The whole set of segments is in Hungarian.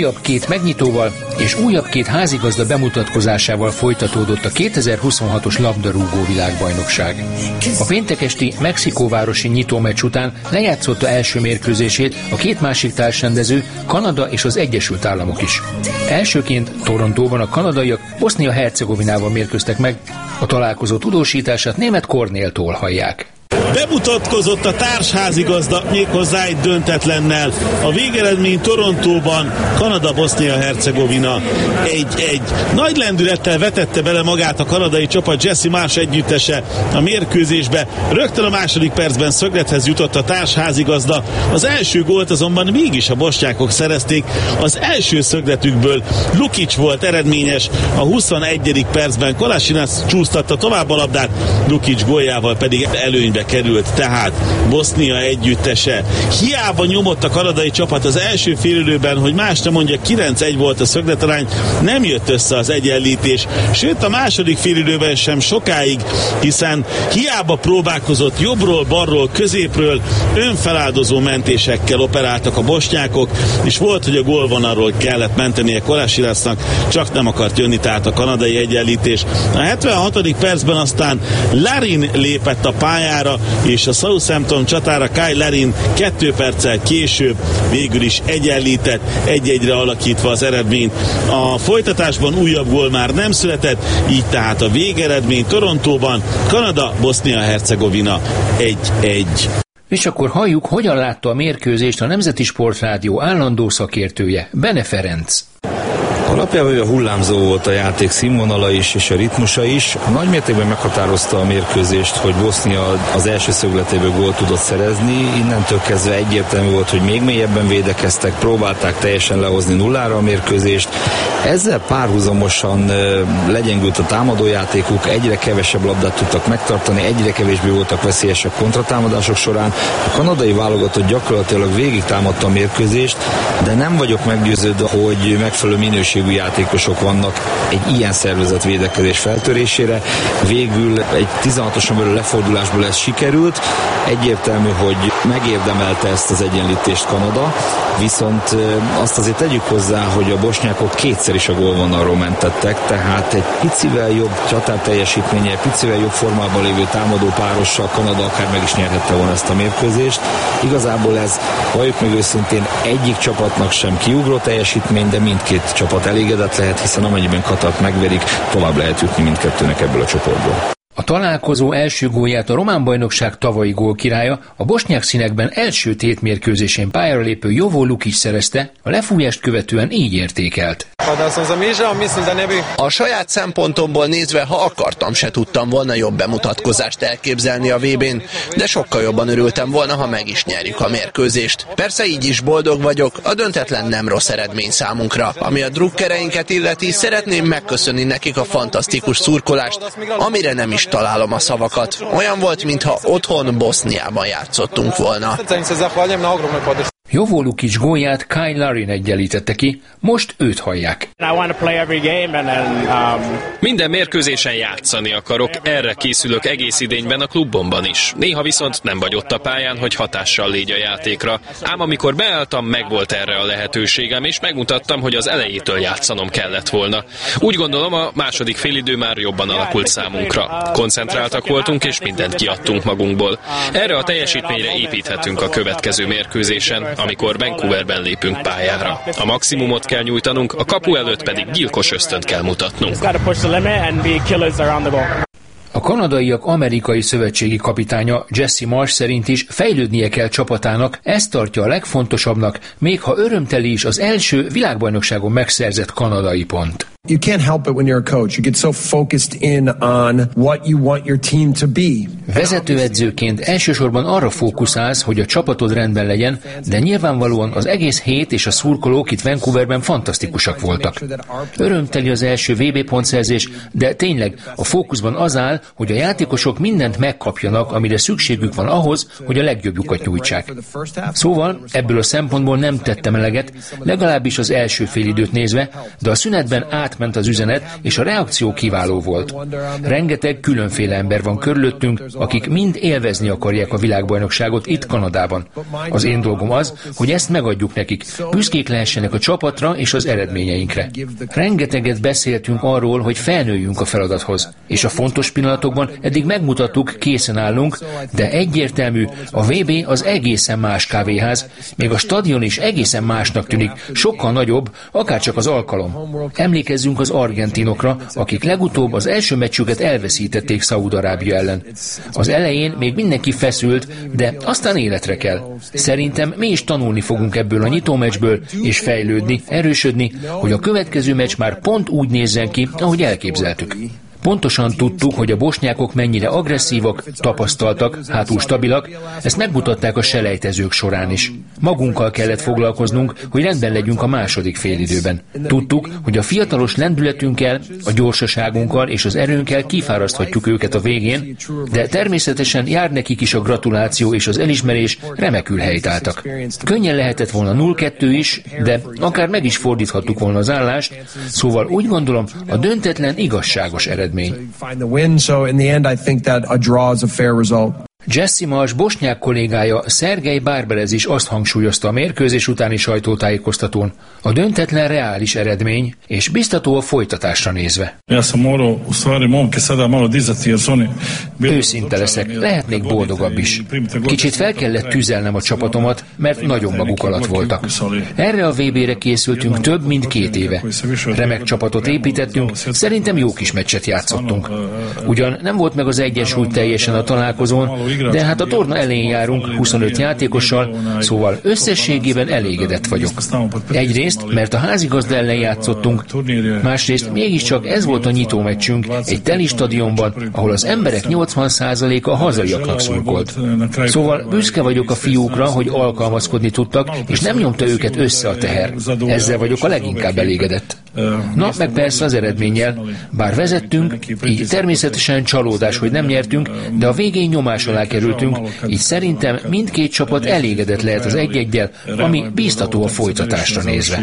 újabb 2 megnyitóval és újabb 2 házigazda bemutatkozásával folytatódott a 2026-os labdarúgó világbajnokság. A péntekesti mexikóvárosi nyitómeccs után lejátszotta első mérkőzését a 2 másik társrendező, Kanada és az Egyesült Államok is. Elsőként Torontóban a kanadaiak Bosznia-Hercegovinával mérkőztek meg, a találkozó tudósítását német Kornéltól hallják. Bemutatkozott a társházigazda méghozzá egy döntetlennel. A végeredmény Torontóban Kanada-Bosznia-Hercegovina 1-1. Nagy lendülettel vetette bele magát a kanadai csapat Jesse Marsh együttese a mérkőzésbe. Rögtön a második percben szöglethez jutott a társházigazda. Az első gólt azonban mégis a bosnyákok szerezték. Az első szögletükből Lukic volt eredményes. A 21. percben Kolasinac csúsztatta tovább a labdát, Lukic góljával pedig előnybe került tehát Bosznia együttese. Hiába nyomott a kanadai csapat az első félidőben, hogy más nem mondja, 9-1 volt a szögletarány, nem jött össze az egyenlítés, sőt a második félidőben sem sokáig, hiszen hiába próbálkozott jobbról, balról, középről, önfeláldozó mentésekkel operáltak a bosnyákok, és volt, hogy a gólvonalról kellett mentenie Kolasinacsnak, csak nem akart jönni tehát a kanadai egyenlítés. A 76. percben aztán Larin lépett a pályára, és a Southampton csatára Kyle Larin 2 perccel később végül is egyenlített, 1-1-re alakítva az eredményt. A folytatásban újabb gól már nem született, így tehát a végeredmény Torontóban Kanada, Bosznia-Hercegovina 1-1. És akkor halljuk, hogyan látta a mérkőzést a Nemzeti Sportrádió állandó szakértője, Bene Ferenc. Alapjában hullámzó volt a játék színvonala is, és a ritmusa is. Nagymértékben meghatározta a mérkőzést, hogy Bosznia az első szögletéből gólt tudott szerezni. Innentől kezdve egyértelmű volt, hogy még mélyebben védekeztek, próbálták teljesen lehozni nullára a mérkőzést. Ezzel párhuzamosan legyengült a támadójátékuk, egyre kevesebb labdát tudtak megtartani, egyre kevésbé voltak veszélyesek kontratámadások során. A kanadai válogatott gyakorlatilag végig támadta a mérkőzést, de nem vagyok meggyőződve, hogy megfelelő minőségű játékosok vannak egy ilyen szervezett védekezés feltörésére. Végül egy 16-oson belül lefordulásból ez sikerült. Egyértelmű, hogy megérdemelte ezt az egyenlítést Kanada, viszont azt azért tegyük hozzá, hogy a bosnyákok kétszer is a gólvonalról mentettek, tehát egy picivel jobb csatárteljesítménye, egy picivel jobb formában lévő támadó párossal Kanada akár meg is nyerhette volna ezt a mérkőzést. Igazából ez, valljuk meg őszintén, egyik csapatnak sem kiugró teljesítmény, de mindkét csapat elégedett lehet, hiszen amennyiben Katart megverik, tovább lehet jutni mindkettőnek ebből a csoportból. A találkozó első gólját a román bajnokság tavalyi gólkirálya, a bosnyák színekben első tétmérkőzésén pályára lépő Jovo Lukic szerezte, a lefújást követően így értékelt. A saját szempontomból nézve, ha akartam, se tudtam volna jobb bemutatkozást elképzelni a VB-n, de sokkal jobban örültem volna, ha meg is nyerjük a mérkőzést. Persze így is boldog vagyok, a döntetlen nem rossz eredmény számunkra. Ami a drukkereinket illeti, szeretném megköszönni nekik a fantasztikus szurkolást, amire nem is találom a szavakat. Olyan volt, mintha otthon Boszniában játszottunk volna. Jovo Lukic gólját Kyle Larin egyenlítette ki, most őt hallják. Minden mérkőzésen játszani akarok, erre készülök egész idényben a klubomban is. Néha viszont nem vagy ott a pályán, hogy hatással légy a játékra. Ám amikor beálltam, megvolt erre a lehetőségem, és megmutattam, hogy az elejétől játszanom kellett volna. Úgy gondolom, a második félidő már jobban alakult számunkra. Koncentráltak voltunk, és mindent kiadtunk magunkból. Erre a teljesítményre építhetünk a következő mérkőzésen, amikor Vancouverben lépünk pályára. A maximumot kell nyújtanunk, a kapu előtt pedig gyilkos ösztönt kell mutatnunk. A kanadaiak amerikai szövetségi kapitánya Jesse Marsh szerint is fejlődnie kell csapatának, ezt tartja a legfontosabbnak, még ha örömteli is az első világbajnokságon megszerzett kanadai pont. You can't help it when you're a coach. You get so focused in on what you want your team to be. Vezetőedzőként elsősorban arra fókuszálsz, hogy a csapatod rendben legyen, de nyilvánvalóan az egész hét és a szurkolók itt Vancouverben fantasztikusak voltak. Örömteli az első VB pontszerzés, de tényleg a fókuszban az áll, hogy a játékosok mindent megkapjanak, amire szükségük van ahhoz, hogy a legjobbjukat nyújtsák. Szóval ebből a szempontból nem tettem eleget, legalábbis az első félidőt nézve, de a szünetben átment az üzenet, és a reakció kiváló volt. Rengeteg különféle ember van körülöttünk, akik mind élvezni akarják a világbajnokságot itt Kanadában. Az én dolgom az, hogy ezt megadjuk nekik, büszkék lehessenek a csapatra és az eredményeinkre. Rengeteget beszéltünk arról, hogy felnőjünk a feladathoz, és a fontos pillanatokban eddig megmutattuk, készen állunk, de egyértelmű, a VB az egészen más kávéház, még a stadion is egészen másnak tűnik, sokkal nagyobb, akárcsak az alkalom. Emlékezzünk az argentinokra, akik legutóbb az első meccsüket elveszítették Szaúd-Arábia ellen. Az elején még mindenki feszült, de aztán életre kell. Szerintem mi is tanulni fogunk ebből a nyitómeccsből, és fejlődni, erősödni, hogy a következő meccs már pont úgy nézzen ki, ahogy elképzeltük. Pontosan tudtuk, hogy a bosnyákok mennyire agresszívak, tapasztaltak, hátul stabilak, ezt megmutatták a selejtezők során is. Magunkkal kellett foglalkoznunk, hogy rendben legyünk a második félidőben. Tudtuk, hogy a fiatalos lendületünkkel, a gyorsaságunkkal és az erőnkkel kifáraszthatjuk őket a végén, de természetesen jár nekik is a gratuláció és az elismerés, remekül helytálltak. Könnyen lehetett volna 0-2 is, de akár meg is fordíthattuk volna az állást, szóval úgy gondolom, a döntetlen igazságos eredmény. Jesse Marsh bosnyák kollégája Szergej Barberez is azt hangsúlyozta a mérkőzés utáni sajtótájékoztatón. A döntetlen reális eredmény, és biztató a folytatásra nézve. Őszinte leszek, lehetnék boldogabb is. Kicsit fel kellett tüzelnem a csapatomat, mert nagyon maguk alatt voltak. Erre a VB-re készültünk több mint 2 éve. Remek csapatot építettünk, szerintem jó kis meccset játszottunk. Ugyan nem volt meg az egyensúly teljesen a találkozón, de hát a torna elején járunk 25 játékossal, szóval összességében elégedett vagyok. Egyrészt, mert a házigazda ellen játszottunk, másrészt mégiscsak ez volt a nyitómeccsünk egy teli stadionban, ahol az emberek 80%-a hazaiaknak szurkolt. Szóval büszke vagyok a fiúkra, hogy alkalmazkodni tudtak, és nem nyomta őket össze a teher. Ezzel vagyok a leginkább elégedett. Na, meg persze az eredménnyel. Bár vezettünk, így természetesen csalódás, hogy nem nyertünk, de a végén nyomás alá kerültünk, így szerintem mindkét csapat elégedett lehet az 1-1-del, ami bíztató a folytatásra nézve.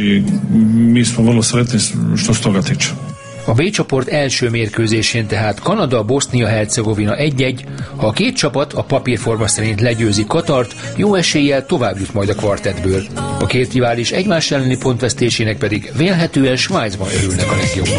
A B csoport első mérkőzésén tehát Kanada-Bosznia-Hercegovina 1-1, ha a két csapat a papírforma szerint legyőzi Katart, jó eséllyel tovább jut majd a kvartettből. A két rivális egymás elleni pontvesztésének pedig vélhetően Svájcban örülnek a legjobban.